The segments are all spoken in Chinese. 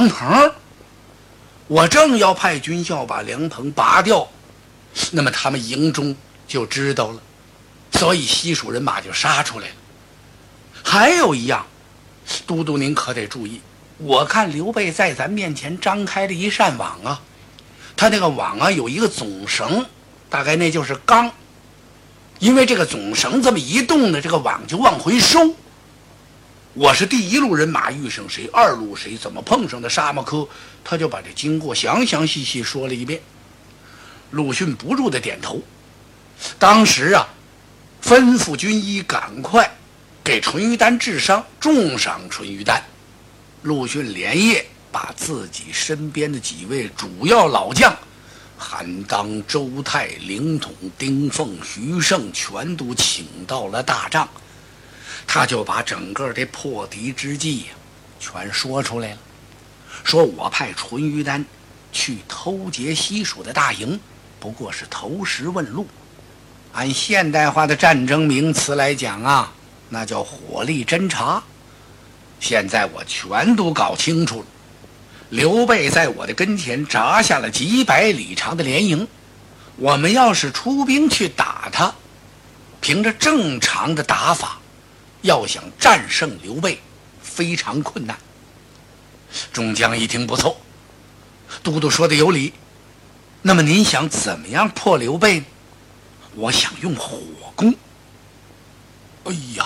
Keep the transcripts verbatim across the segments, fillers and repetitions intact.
凉棚，我正要派军校把凉棚拔掉，那么他们营中就知道了，所以西蜀人马就杀出来了。还有一样，都督您可得注意，我看刘备在咱面前张开了一扇网啊，他那个网啊有一个总绳，大概那就是钢，因为这个总绳这么一动呢，这个网就往回收。我是第一路人马遇上谁，二路谁，怎么碰上的沙漠科，他就把这经过详详细细说了一遍。鲁迅不住的点头。当时啊，吩咐军医赶快给淳于丹治伤，重赏淳于丹。陆逊连夜把自己身边的几位主要老将韩当、周泰、凌统、丁奉、徐盛全都请到了大帐，他就把整个这破敌之计呀、全说出来了。说我派淳于丹去偷劫西蜀的大营，不过是投石问路，按现代化的战争名词来讲啊，那叫火力侦察。现在我全都搞清楚了，刘备在我的跟前扎下了几百里长的连营，我们要是出兵去打他，凭着正常的打法，要想战胜刘备非常困难。众将一听不错，都督说的有理，那么您想怎么样破刘备呢？我想用火攻。哎呀，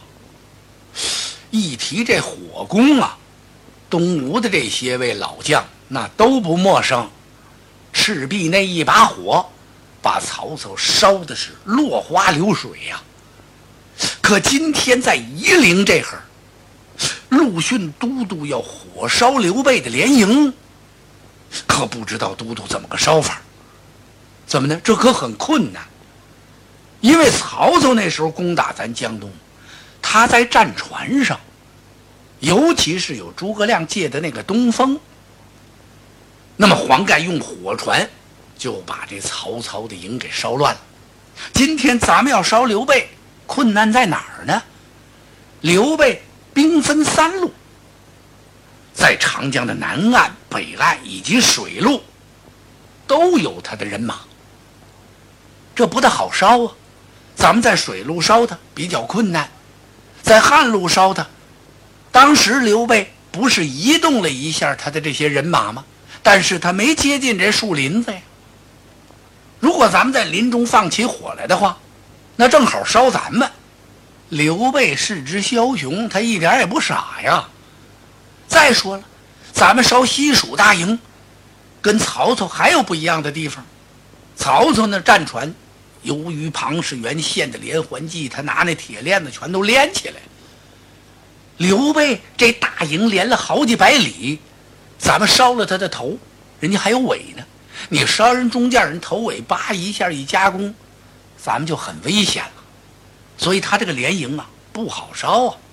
一提这火攻啊，东吴的这些位老将那都不陌生。赤壁那一把火把曹操烧的是落花流水呀、啊。可今天在夷陵这会儿，陆逊都督要火烧刘备的连营，可不知道都督怎么个烧法。怎么呢？这可很困难，因为曹操那时候攻打咱江东，他在战船上，尤其是有诸葛亮借的那个东风，那么黄盖用火船就把这曹操的营给烧乱了。今天咱们要烧刘备，困难在哪儿呢？刘备兵分三路，在长江的南岸、北岸以及水路都有他的人马，这不大好烧啊。咱们在水路烧他比较困难，在旱路烧他，当时刘备不是移动了一下他的这些人马吗？但是他没接近这树林子呀。如果咱们在林中放起火来的话，那正好烧咱们。刘备是只枭雄，他一点也不傻呀。再说了，咱们烧西蜀大营跟曹操还有不一样的地方。曹操那战船由于庞士元献的连环计，他拿那铁链子全都连起来。刘备这大营连了好几百里，咱们烧了他的头，人家还有尾呢，你烧人中间人头尾叭一下一加工，咱们就很危险了。所以他这个连营啊不好烧啊。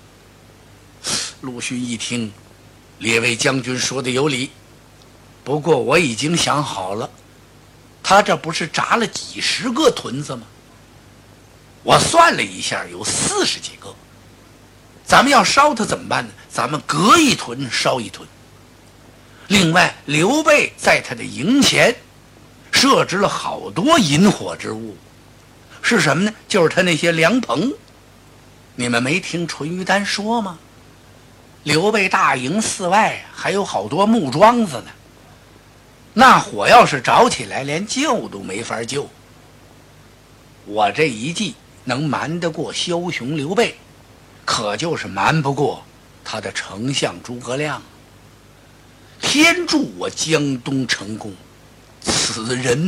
陆逊一听，列位将军说的有理，不过我已经想好了，他这不是炸了几十个屯子吗？我算了一下，有四十几个。咱们要烧他怎么办呢？咱们隔一屯烧一屯。另外，刘备在他的营前设置了好多引火之物，是什么呢？就是他那些凉棚。你们没听淳于丹说吗？刘备大营四外还有好多木桩子呢，那火要是着起来，连救都没法救。我这一计能瞒得过枭雄刘备，可就是瞒不过他的丞相诸葛亮。天助我江东成功，此人